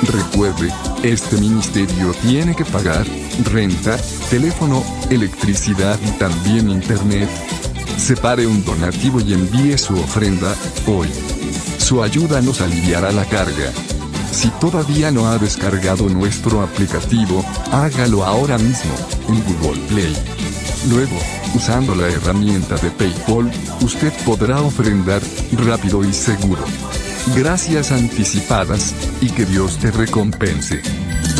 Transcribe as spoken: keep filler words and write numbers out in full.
Recuerde, este ministerio tiene que pagar renta, teléfono, electricidad y también internet. Separe un donativo y envíe su ofrenda hoy. Su ayuda nos aliviará la carga. Si todavía no ha descargado nuestro aplicativo, hágalo ahora mismo, en Google Play. Luego, usando la herramienta de PayPal, usted podrá ofrendar rápido y seguro. Gracias anticipadas, y que Dios te recompense.